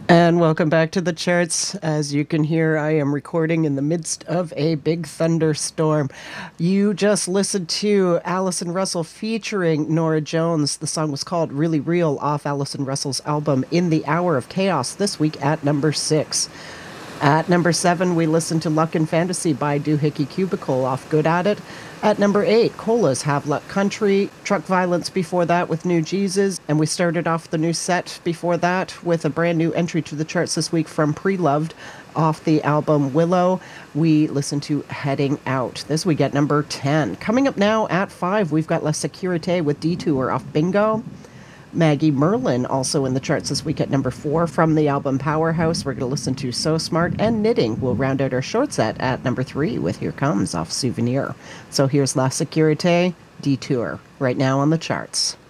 And welcome back to the charts. As you can hear, I am recording in the midst of a big thunderstorm. You just listened to Allison Russell featuring Norah Jones. The song was called Really Real off Allison Russell's album In the Hour of Chaos this week at number 6. At number 7, we listened to Luck and Fantasy by Doohickey Cubicle off Good At It. At number 8, Cola's Have Luck Country, Truck Violence before that with New Jesus, and we started off the new set before that with a brand new entry to the charts this week from Preloved off the album Willow. We listened to Heading Out. This week at number 10. Coming up now at 5, we've got La Sécurité with Detour off Bingo. Maggie Merlin also in the charts this week at number 4 from the album Powerhouse. We're going to listen to So Smart, and Knitting will round out our short set at number 3 with Here Comes off Souvenir. So here's La Sécurité, Detour, right now on the charts.